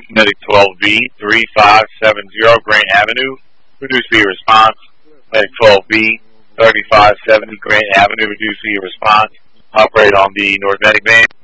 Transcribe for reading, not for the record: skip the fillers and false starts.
Medic 12B, 3570 Grant Avenue. Reduce via response. Medic 12B, 3570 Grant Avenue. Reduce via response. Operate on the North Medic van.